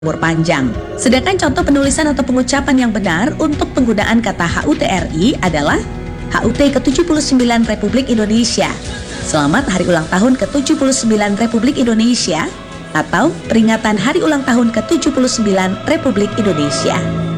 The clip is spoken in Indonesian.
umur panjang. Sedangkan contoh penulisan atau pengucapan yang benar untuk penggunaan kata HUT RI adalah HUT ke-79 Republik Indonesia. Selamat Hari Ulang Tahun ke-79 Republik Indonesia atau peringatan Hari Ulang Tahun ke-79 Republik Indonesia.